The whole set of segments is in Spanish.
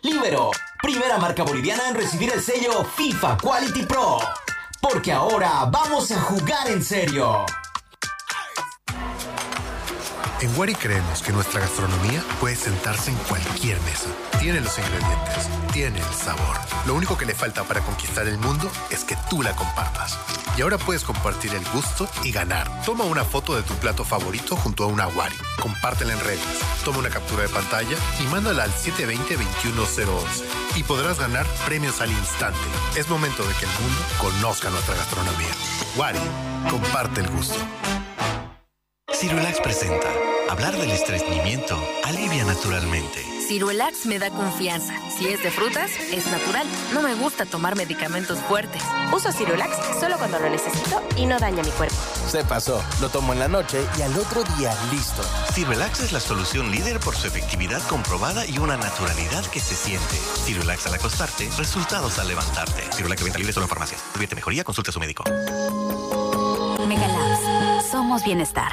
Libero, primera marca boliviana en recibir el sello FIFA Quality Pro. Porque ahora vamos a jugar en serio. En Wari creemos que nuestra gastronomía puede sentarse en cualquier mesa. Tiene los ingredientes, tiene el sabor. Lo único que le falta para conquistar el mundo es que tú la compartas. Y ahora puedes compartir el gusto y ganar. Toma una foto de tu plato favorito junto a una Wari. Compártela en redes. Toma una captura de pantalla y mándala al 720-21011. Y podrás ganar premios al instante. Es momento de que el mundo conozca nuestra gastronomía. Wari, comparte el gusto. Cirulax presenta. Hablar del estreñimiento alivia naturalmente. Cirulax me da confianza. Si es de frutas, es natural. No me gusta tomar medicamentos fuertes. Uso Cirulax solo cuando lo necesito y no daña mi cuerpo. Se pasó. Lo tomo en la noche y al otro día listo. Cirulax es la solución líder por su efectividad comprobada y una naturalidad que se siente. Cirulax al acostarte, resultados al levantarte. Cirulax de venta libre solo en farmacias. Si tuviera mejoría, consulte a su médico. Megalabs. Somos bienestar.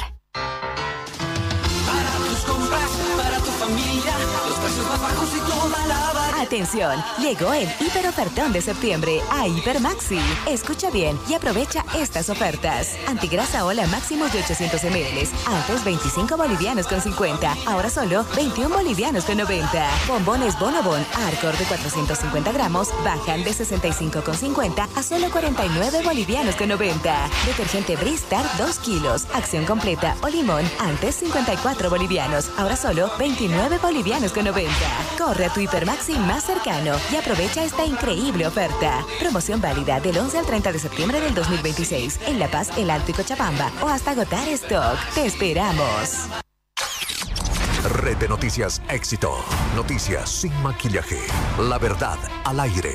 Familia, los precios más bajos y toda la variedad. Atención, llegó el hiperofertón de septiembre a Hipermaxi. Escucha bien y aprovecha estas ofertas. Antigrasa Ola máximos de 800 ml, antes 25 bolivianos con 50, ahora solo 21 bolivianos con 90. Bombones Bonobon Arcor de 450 gramos bajan de 65,50 a solo 49 bolivianos con 90. Detergente Bristar 2 kilos, acción completa o limón, antes 54 bolivianos, ahora solo 29 bolivianos con 90. Corre a tu Hipermaxi más cercano y aprovecha esta increíble oferta. Promoción válida del 11 al 30 de septiembre del 2026 en La Paz, El Alto y Cochabamba o hasta agotar stock. ¡Te esperamos! Red de Noticias Éxito. Noticias sin maquillaje. La verdad al aire.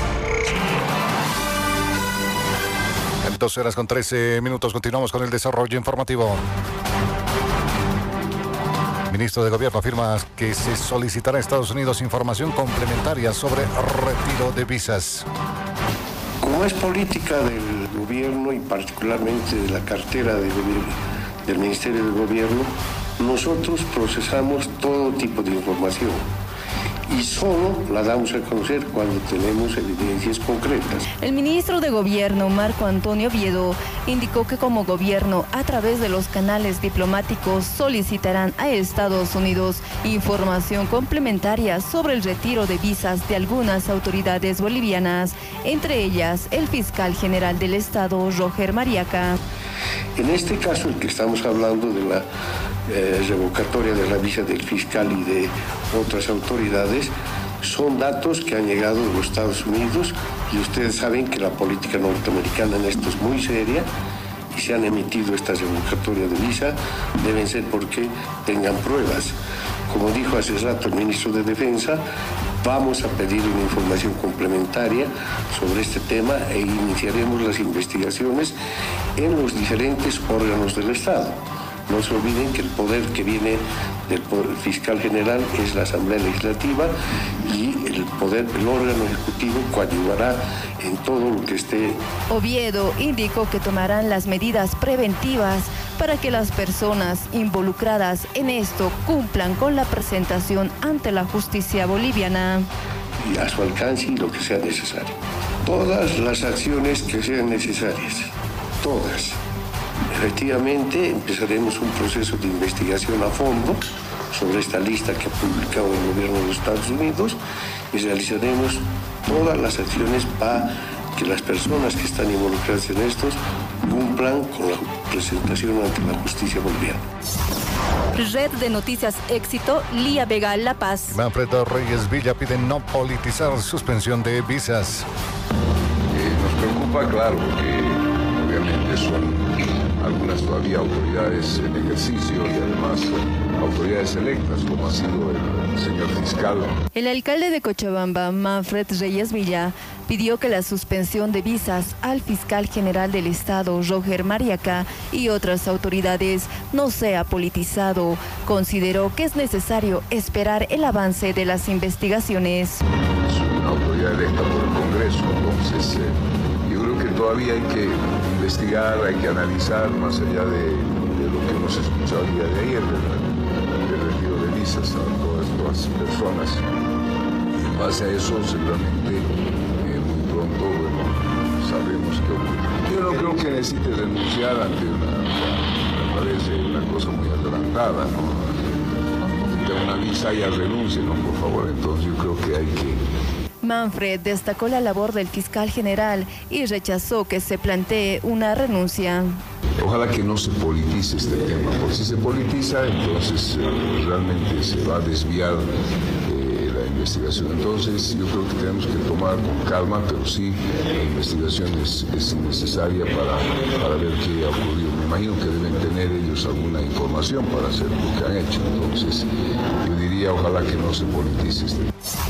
12:13 continuamos con el desarrollo informativo. El ministro de Gobierno afirma que se solicitará a Estados Unidos información complementaria sobre retiro de visas. Como es política del gobierno y particularmente de la cartera del Ministerio de Gobierno, nosotros procesamos todo tipo de información y solo la damos a conocer cuando tenemos evidencias concretas. El ministro de Gobierno, Marco Antonio Oviedo, indicó que como gobierno, a través de los canales diplomáticos, solicitarán a Estados Unidos información complementaria sobre el retiro de visas de algunas autoridades bolivianas, entre ellas el fiscal general del Estado, Roger Mariaca. En este caso, el que estamos hablando de la revocatoria de la visa del fiscal y de otras autoridades, son datos que han llegado de los Estados Unidos y ustedes saben que la política norteamericana en esto es muy seria y se han emitido estas revocatorias de visa, deben ser porque tengan pruebas. Como dijo hace rato el ministro de Defensa, vamos a pedir una información complementaria sobre este tema e iniciaremos las investigaciones en los diferentes órganos del Estado. No se olviden que el poder que viene del fiscal general es la Asamblea Legislativa y el órgano ejecutivo coadyuvará en todo lo que esté. Oviedo indicó que tomarán las medidas preventivas para que las personas involucradas en esto cumplan con la presentación ante la justicia boliviana. Y a su alcance y lo que sea necesario. Todas las acciones que sean necesarias, todas. Efectivamente, empezaremos un proceso de investigación a fondo sobre esta lista que ha publicado el gobierno de los Estados Unidos y realizaremos todas las acciones para que las personas que están involucradas en estos cumplan con la presentación ante la justicia boliviana. Red de Noticias Éxito, Lía Vega, La Paz. Manfredo Reyes Villa pide no politizar suspensión de visas. Nos preocupa, claro, porque obviamente son algunas todavía autoridades en ejercicio y además autoridades electas, como ha sido el señor fiscal. El alcalde de Cochabamba, Manfred Reyes Villa, pidió que la suspensión de visas al fiscal general del Estado, Roger Mariaca, y otras autoridades no sea politizado. Consideró que es necesario esperar el avance de las investigaciones. Es una autoridad electa por el Congreso, entonces yo creo que todavía hay que investigar, hay que analizar, más allá de lo que hemos escuchado el día de ayer, del retiro de visas a todas las personas. en base a eso seguramente muy pronto sabremos qué ocurre. Yo no creo que necesite renunciar ante me parece una cosa muy adelantada, ¿no? De una visa ya renuncie, ¿no? Por favor, entonces yo creo que hay que... Manfred destacó la labor del fiscal general y rechazó que se plantee una renuncia. Ojalá que no se politice este tema, porque si se politiza, entonces realmente se va a desviar la investigación. Entonces yo creo que tenemos que tomar con calma, pero sí, la investigación es necesaria para ver qué ha ocurrido. Me imagino que deben tener ellos alguna información para hacer lo que han hecho. Entonces yo diría, ojalá que no se politice este tema.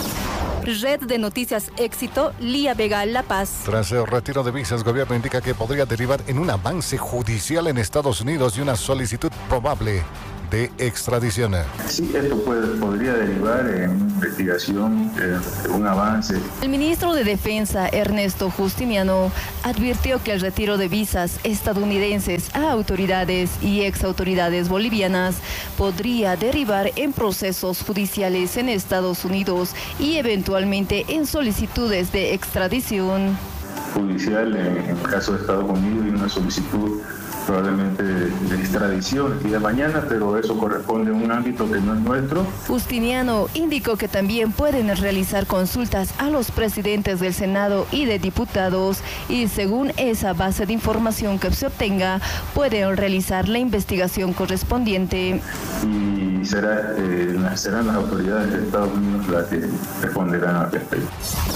Red de Noticias Éxito, Lía Vega, La Paz. Tras el retiro de visas, el gobierno indica que podría derivar en un avance judicial en Estados Unidos y una solicitud probable de extradición. Sí, esto podría derivar en una investigación, un avance. El ministro de Defensa, Ernesto Justiniano, advirtió que el retiro de visas estadounidenses a autoridades y exautoridades bolivianas podría derivar en procesos judiciales en Estados Unidos y eventualmente en solicitudes de extradición. Judicial en el caso de Estados Unidos y una solicitud probablemente de extradición el día de mañana, pero eso corresponde a un ámbito que no es nuestro. Justiniano indicó que también pueden realizar consultas a los presidentes del Senado y de diputados y según esa base de información que se obtenga, pueden realizar la investigación correspondiente. Y serán las autoridades de Estados Unidos las que responderán al respecto.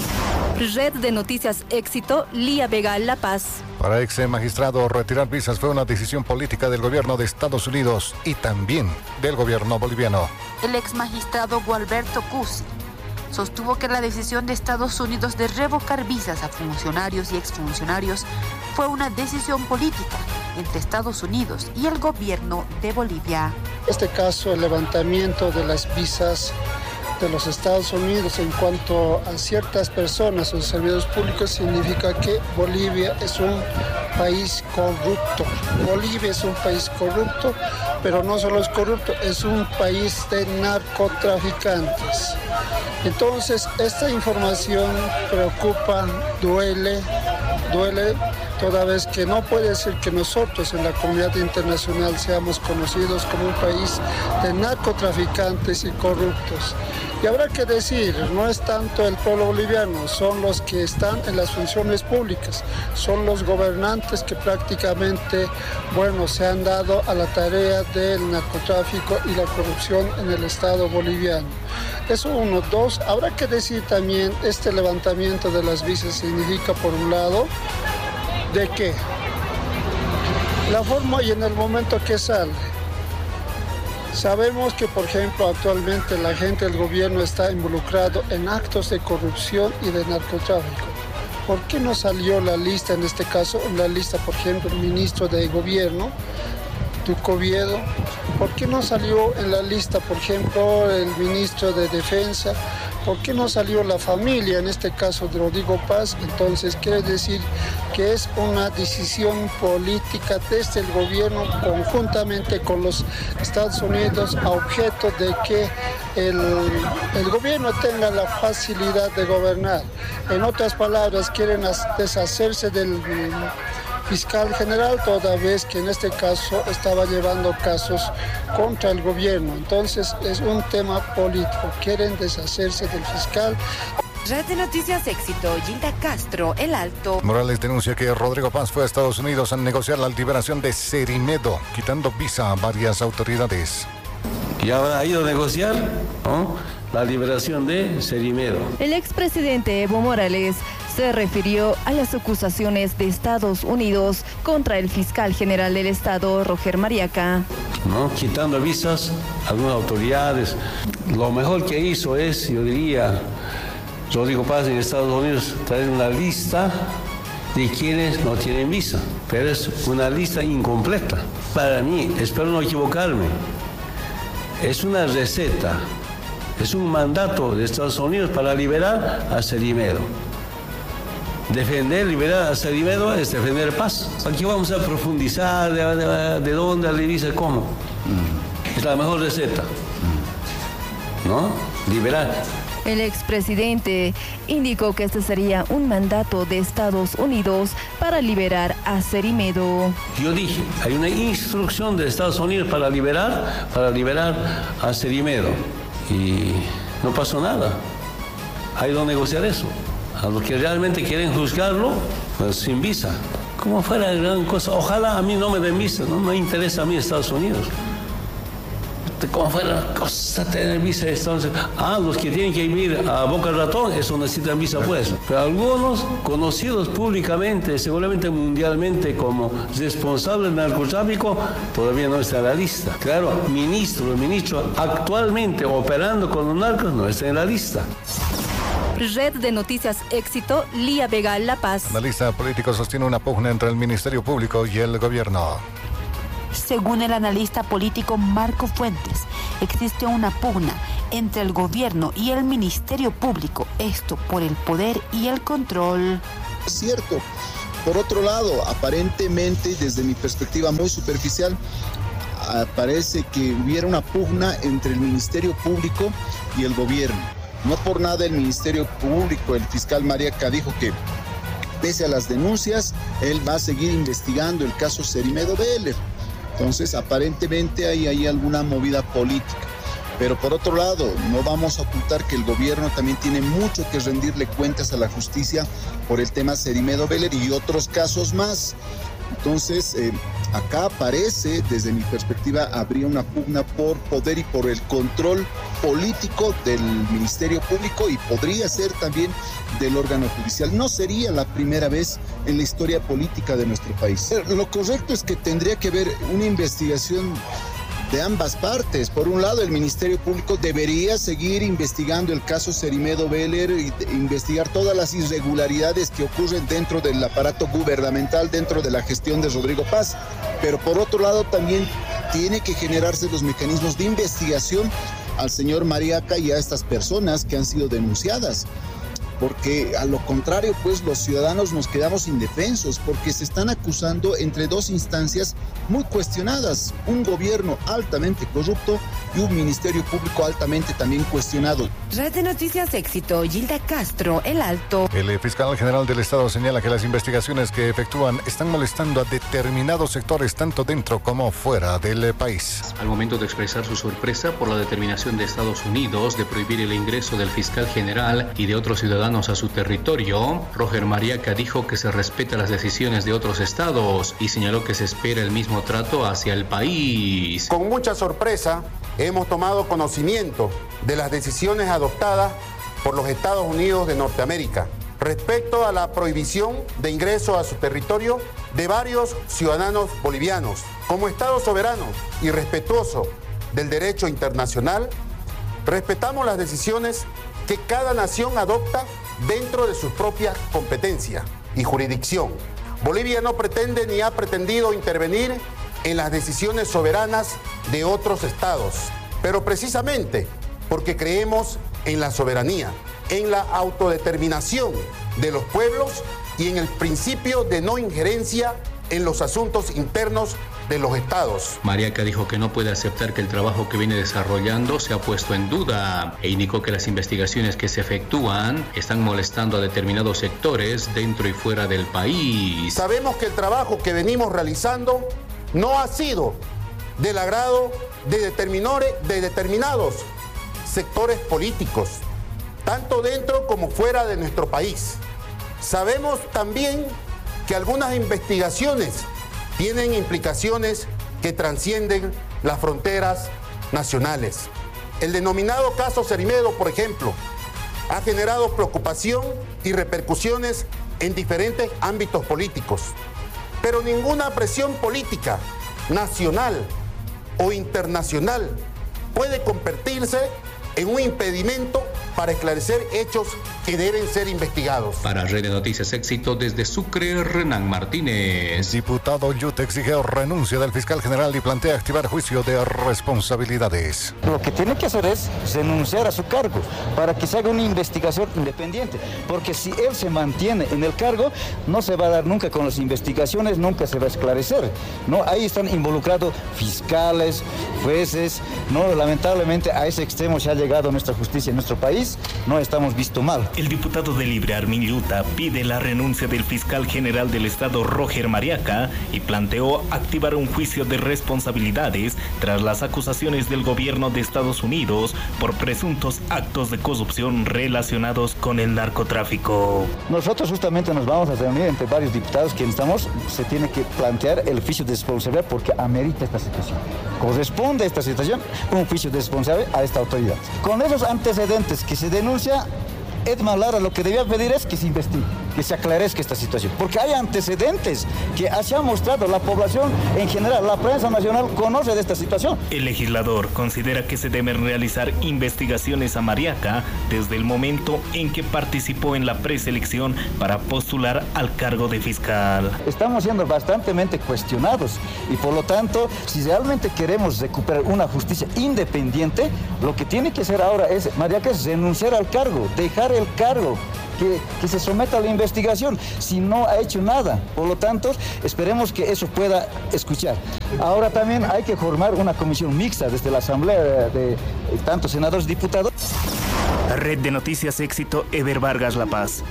Red de Noticias Éxito, Lía Vega, La Paz. Para ex magistrado, retirar visas fue una decisión política del gobierno de Estados Unidos y también del gobierno boliviano. El ex magistrado Gualberto Cusi sostuvo que la decisión de Estados Unidos de revocar visas a funcionarios y exfuncionarios fue una decisión política entre Estados Unidos y el gobierno de Bolivia. En este caso, el levantamiento de las visas de los Estados Unidos en cuanto a ciertas personas o servidores públicos significa que Bolivia es un país corrupto. Bolivia es un país corrupto, pero no solo es corrupto, es un país de narcotraficantes. Entonces, esta información preocupa, duele, toda vez que no puede ser que nosotros en la comunidad internacional seamos conocidos como un país de narcotraficantes y corruptos. Y habrá que decir, no es tanto el pueblo boliviano, son los que están en las funciones públicas, son los gobernantes que prácticamente, se han dado a la tarea del narcotráfico y la corrupción en el Estado boliviano. Eso uno. Dos, habrá que decir también, este levantamiento de las visas significa, por un lado, de que la forma y en el momento que sale. Sabemos que, por ejemplo, actualmente la gente del gobierno está involucrado en actos de corrupción y de narcotráfico. ¿Por qué no salió la lista, en este caso, la lista, por ejemplo, el ministro de Gobierno, Duque Oviedo? ¿Por qué no salió en la lista, por ejemplo, el ministro de Defensa? ¿Por qué no salió la familia, en este caso de Rodrigo Paz? Entonces quiere decir que es una decisión política desde el gobierno conjuntamente con los Estados Unidos a objeto de que el gobierno tenga la facilidad de gobernar. En otras palabras, quieren deshacerse del fiscal general, toda vez que en este caso estaba llevando casos contra el gobierno. Entonces es un tema político, quieren deshacerse del fiscal. Red de Noticias Éxito, Gilda Castro, El Alto. Morales denuncia que Rodrigo Paz fue a Estados Unidos a negociar la liberación de Cerimedo, quitando visa a varias autoridades. Y ahora ha ido a negociar, ¿no?, la liberación de Cerimedo. El expresidente Evo Morales se refirió a las acusaciones de Estados Unidos contra el fiscal general del Estado, Roger Mariaca. ¿No?, quitando visas a algunas autoridades. Lo mejor que hizo es, yo diría, Rodrigo Paz en Estados Unidos, traer una lista de quienes no tienen visa, pero es una lista incompleta. Para mí, espero no equivocarme, es una receta, es un mandato de Estados Unidos para liberar a Cerimedo. Liberar a Cerimedo es defender paz. Aquí vamos a profundizar de dónde, a la visa, cómo. Es la mejor receta, ¿no? Liberar. El expresidente indicó que este sería un mandato de Estados Unidos para liberar a Cerimedo. Yo dije, hay una instrucción de Estados Unidos para liberar a Cerimedo. Y no pasó nada. Ha ido a negociar eso. A los que realmente quieren juzgarlo, pues sin visa. Como fuera gran cosa. Ojalá a mí no me den visa, no me interesa a mí Estados Unidos. Como fuera cosa tener visa de Estados Unidos. Los que tienen que ir a Boca Ratón, eso necesitan visa pues. Pero algunos conocidos públicamente, seguramente mundialmente como responsables del narcotráfico, todavía no está en la lista. Claro, el ministro actualmente operando con los narcos no está en la lista. Red de Noticias Éxito, Lía Vega, La Paz. Analista político sostiene una pugna entre el Ministerio Público y el gobierno. Según el analista político Marco Fuentes, existe una pugna entre el gobierno y el Ministerio Público, esto por el poder y el control. Es cierto. Por otro lado, aparentemente, desde mi perspectiva muy superficial, parece que hubiera una pugna entre el Ministerio Público y el gobierno. No por nada el Ministerio Público, el fiscal Mariaca dijo que pese a las denuncias, él va a seguir investigando el caso Cerimedo Veller. Entonces, aparentemente hay alguna movida política. Pero por otro lado, no vamos a ocultar que el gobierno también tiene mucho que rendirle cuentas a la justicia por el tema Cerimedo Veller y otros casos más. Entonces, acá parece, desde mi perspectiva, habría una pugna por poder y por el control político del Ministerio Público y podría ser también del órgano judicial. No sería la primera vez en la historia política de nuestro país. Lo correcto es que tendría que haber una investigación de ambas partes. Por un lado, el Ministerio Público debería seguir investigando el caso Cerimedo Veller e investigar todas las irregularidades que ocurren dentro del aparato gubernamental, dentro de la gestión de Rodrigo Paz. Pero por otro lado, también tiene que generarse los mecanismos de investigación al señor Mariaca y a estas personas que han sido denunciadas. Porque a lo contrario, pues los ciudadanos nos quedamos indefensos porque se están acusando entre dos instancias muy cuestionadas, un gobierno altamente corrupto y un ministerio público altamente también cuestionado. Red de Noticias Éxito, Gilda Castro, El Alto. El fiscal general del Estado señala que las investigaciones que efectúan están molestando a determinados sectores tanto dentro como fuera del país. Al momento de expresar su sorpresa por la determinación de Estados Unidos de prohibir el ingreso del fiscal general y de otros ciudadanos a su territorio, Roger Mariaca dijo que se respeta las decisiones de otros estados y señaló que se espera el mismo trato hacia el país. Con mucha sorpresa hemos tomado conocimiento de las decisiones adoptadas por los Estados Unidos de Norteamérica respecto a la prohibición de ingreso a su territorio de varios ciudadanos bolivianos. Como Estado soberano y respetuoso del derecho internacional, respetamos las decisiones que cada nación adopta dentro de su propia competencia y jurisdicción. Bolivia no pretende ni ha pretendido intervenir en las decisiones soberanas de otros estados, pero precisamente porque creemos en la soberanía, en la autodeterminación de los pueblos y en el principio de no injerencia en los asuntos internos de los estados. Mariaca dijo que no puede aceptar que el trabajo que viene desarrollando se ha puesto en duda e indicó que las investigaciones que se efectúan están molestando a determinados sectores dentro y fuera del país. Sabemos que el trabajo que venimos realizando no ha sido del agrado de determinados sectores políticos, tanto dentro como fuera de nuestro país. Sabemos también que algunas investigaciones tienen implicaciones que trascienden las fronteras nacionales. El denominado caso Cerimedo, por ejemplo, ha generado preocupación y repercusiones en diferentes ámbitos políticos. Pero ninguna presión política nacional o internacional puede convertirse en un impedimento para esclarecer hechos que deben ser investigados. Para Red de Noticias Éxito, desde Sucre, Renan Martínez. Diputado Yut exigió renuncia del fiscal general y plantea activar juicio de responsabilidades. Lo que tiene que hacer es renunciar a su cargo para que se haga una investigación independiente, porque si él se mantiene en el cargo, no se va a dar nunca con las investigaciones, nunca se va a esclarecer, ¿no? Ahí están involucrados fiscales, jueces, ¿no? Lamentablemente a ese extremo se ha llegado nuestra justicia en nuestro país. país, no estamos visto mal. El diputado de Libre, Armin Yuta, pide la renuncia del fiscal general del Estado, Roger Mariaca, y planteó activar un juicio de responsabilidades tras las acusaciones del gobierno de Estados Unidos por presuntos actos de corrupción relacionados con el narcotráfico. Nosotros justamente nos vamos a reunir entre varios diputados que se tiene que plantear el juicio de responsabilidad porque amerita esta situación. Corresponde a esta situación un juicio de responsabilidad a esta autoridad. Con esos antecedentes que se denuncia, Edman Lara lo que debía pedir es que se investigue, que se aclarezca esta situación, porque hay antecedentes que se ha mostrado, la población en general, la prensa nacional conoce de esta situación. El legislador considera que se deben realizar investigaciones a Mariaca desde el momento en que participó en la preselección para postular al cargo de fiscal. Estamos siendo bastante cuestionados y por lo tanto, si realmente queremos recuperar una justicia independiente, lo que tiene que hacer ahora es, Mariaca, es renunciar al cargo, dejar el cargo, que se someta a la investigación si no ha hecho nada. Por lo tanto, esperemos que eso pueda escuchar. Ahora también hay que formar una comisión mixta desde la Asamblea de tanto senadores y diputados. Red de Noticias Éxito, Eber Vargas, La Paz.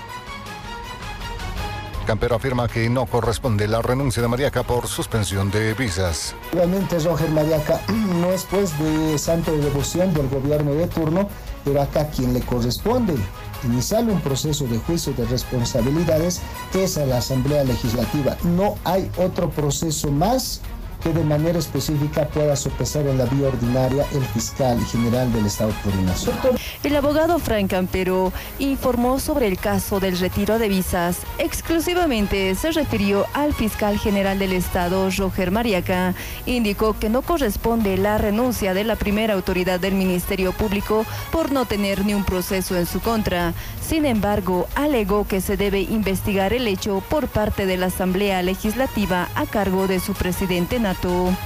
Campero afirma que no corresponde la renuncia de Mariaca por suspensión de visas. Obviamente Roger Mariaca no es pues de santo de devoción del gobierno de turno, pero acá quien le corresponde iniciar un proceso de juicio de responsabilidades es a la Asamblea Legislativa. No hay otro proceso más que de manera específica pueda sopesar en la vía ordinaria el fiscal general del Estado plurinacional. El abogado Frank Campero informó sobre el caso del retiro de visas. Exclusivamente se refirió al fiscal general del Estado, Roger Mariaca. Indicó que no corresponde la renuncia de la primera autoridad del Ministerio Público por no tener ni un proceso en su contra. Sin embargo, alegó que se debe investigar el hecho por parte de la Asamblea Legislativa a cargo de su presidente nato.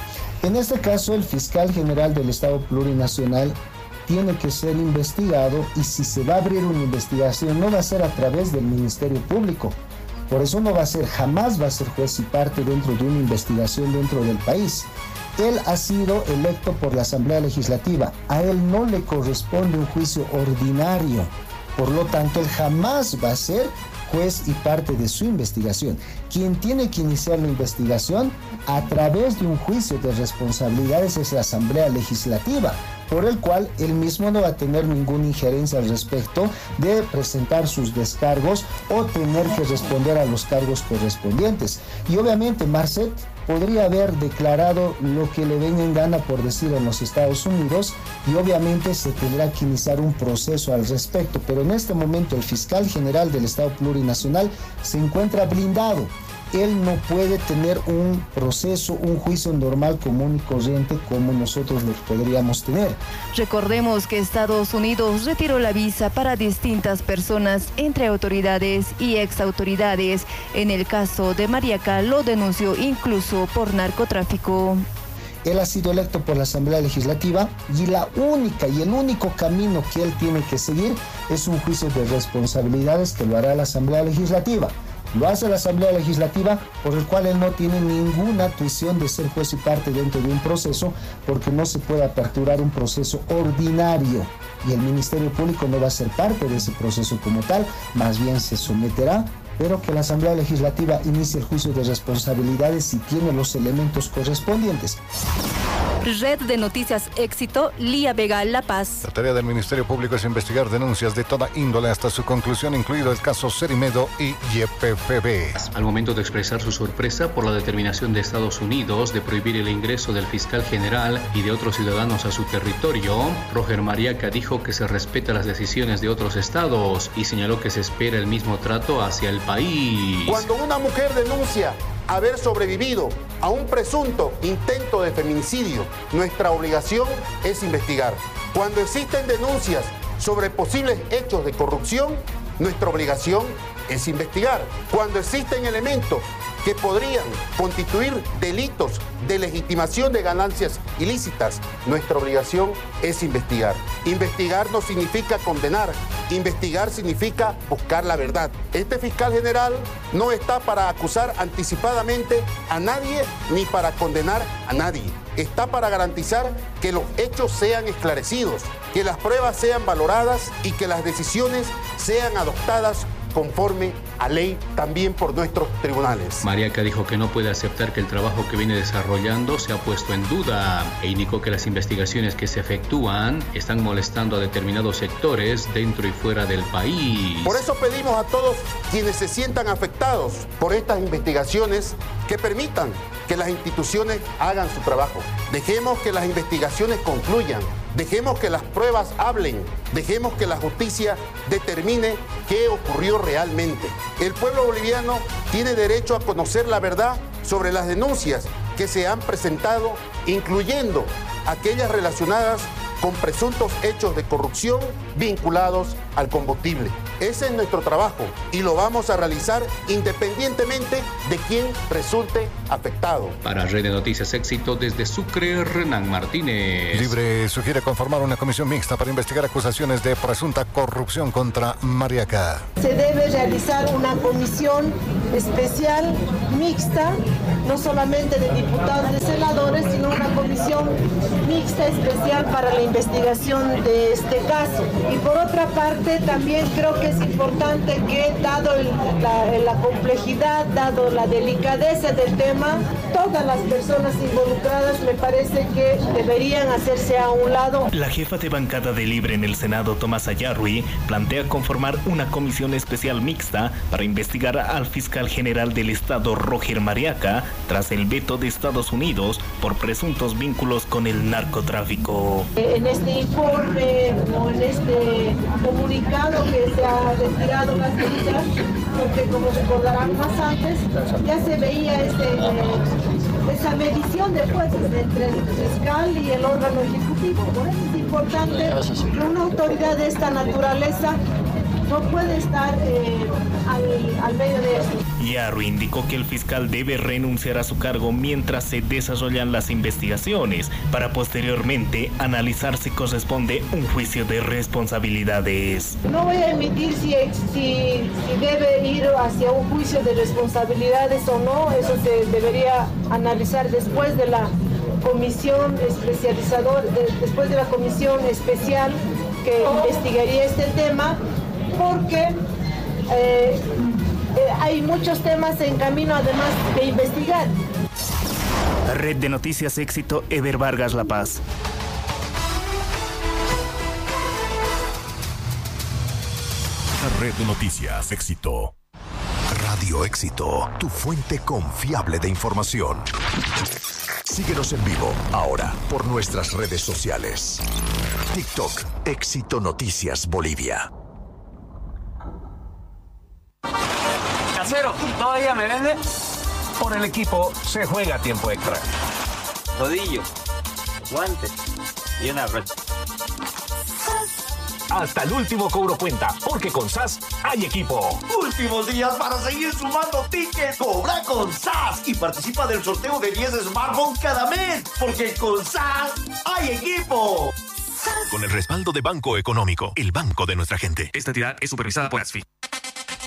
En este caso, el fiscal general del Estado plurinacional tiene que ser investigado y si se va a abrir una investigación no va a ser a través del Ministerio Público. Por eso no va a ser, jamás va a ser juez y parte dentro de una investigación dentro del país. Él ha sido electo por la Asamblea Legislativa. A él no le corresponde un juicio ordinario. Por lo tanto, él jamás va a ser juez y parte de su investigación. Quien tiene que iniciar la investigación a través de un juicio de responsabilidades es la Asamblea Legislativa, por el cual él mismo no va a tener ninguna injerencia al respecto de presentar sus descargos o tener que responder a los cargos correspondientes. Y obviamente Marcet podría haber declarado lo que le venga en gana por decir en los Estados Unidos y obviamente se tendrá que iniciar un proceso al respecto, pero en este momento el fiscal general del Estado plurinacional se encuentra blindado. Él no puede tener un proceso, un juicio normal, común y corriente como nosotros lo podríamos tener. Recordemos que Estados Unidos retiró la visa para distintas personas, entre autoridades y exautoridades. En el caso de Mariaca lo denunció incluso por narcotráfico. Él ha sido electo por la Asamblea Legislativa y la única y el único camino que él tiene que seguir es un juicio de responsabilidades que lo hará la Asamblea Legislativa. Lo hace la Asamblea Legislativa, por el cual él no tiene ninguna tuición de ser juez y parte dentro de un proceso, porque no se puede aperturar un proceso ordinario. Y el Ministerio Público no va a ser parte de ese proceso como tal, más bien se someterá, pero que la Asamblea Legislativa inicie el juicio de responsabilidades si tiene los elementos correspondientes. Red de Noticias Éxito, Lía Vega, La Paz. La tarea del Ministerio Público es investigar denuncias de toda índole hasta su conclusión, incluido el caso Cerimedo y YPFB. Al momento de expresar su sorpresa por la determinación de Estados Unidos de prohibir el ingreso del fiscal general y de otros ciudadanos a su territorio, Roger Mariaca dijo que se respeta las decisiones de otros estados y señaló que se espera el mismo trato hacia el país. Cuando una mujer denuncia haber sobrevivido a un presunto intento de feminicidio, nuestra obligación es investigar. Cuando existen denuncias sobre posibles hechos de corrupción, nuestra obligación es investigar. Cuando existen elementos que podrían constituir delitos de legitimación de ganancias ilícitas, nuestra obligación es investigar. Investigar no significa condenar, investigar significa buscar la verdad. Este fiscal general no está para acusar anticipadamente a nadie ni para condenar a nadie. Está para garantizar que los hechos sean esclarecidos. que las pruebas sean valoradas y que las decisiones sean adoptadas conforme a ley también por nuestros tribunales. Mariaca dijo que no puede aceptar que el trabajo que viene desarrollando se ha puesto en duda e indicó que las investigaciones que se efectúan están molestando a determinados sectores dentro y fuera del país. Por eso pedimos a todos quienes se sientan afectados por estas investigaciones que permitan que las instituciones hagan su trabajo. Dejemos que las investigaciones concluyan. Dejemos que las pruebas hablen, dejemos que la justicia determine qué ocurrió realmente. El pueblo boliviano tiene derecho a conocer la verdad sobre las denuncias que se han presentado, incluyendo aquellas relacionadas con presuntos hechos de corrupción vinculados al combustible. Ese es nuestro trabajo y lo vamos a realizar independientemente de quién resulte afectado. Para Red de Noticias Éxito, desde Sucre, Renan Martínez. Libre sugiere conformar una comisión mixta para investigar acusaciones de presunta corrupción contra Mariaca. Se debe realizar una comisión especial mixta, no solamente de diputados y de senadores, sino una comisión mixta especial para la investigación de este caso. Y por otra parte, también creo que es importante que, dado la complejidad, dado la delicadeza del tema, todas las personas involucradas me parece que deberían hacerse a un lado. La jefa de bancada de Libre en el Senado, Tomás Ayarri, plantea conformar una comisión especial mixta para investigar al fiscal general del Estado, Roger Mariaca, tras el veto de Estados Unidos por presuntos vínculos con el narcotráfico. En este informe o en este comunicado que se ha retirado las medidas, porque como recordarán más antes, ya se veía esa medición de fuerzas entre el fiscal y el órgano ejecutivo. Por eso es importante que una autoridad de esta naturaleza no puede estar al medio de eso. Yarri indicó que el fiscal debe renunciar a su cargo mientras se desarrollan las investigaciones, para posteriormente analizar si corresponde un juicio de responsabilidades. No voy a emitir si debe ir hacia un juicio de responsabilidades o no, eso se debería analizar después de la comisión especializadora, después de la comisión especial que investigaría este tema, porque hay muchos temas en camino además de investigar. Red de Noticias Éxito, Ever Vargas, La Paz. Red de Noticias Éxito. Radio Éxito, tu fuente confiable de información. Síguenos en vivo ahora por nuestras redes sociales. TikTok, Éxito Noticias Bolivia. Casero, ¿todavía me vende? Por el equipo se juega tiempo extra. Rodillo, guante y una brocha. Hasta el último cobro cuenta, porque con SAS hay equipo. Últimos días para seguir sumando tickets. Cobra con SAS y participa del sorteo de 10 smartphones cada mes, porque con SAS hay equipo. Con el respaldo de Banco Económico, el banco de nuestra gente. Esta entidad es supervisada por ASFI.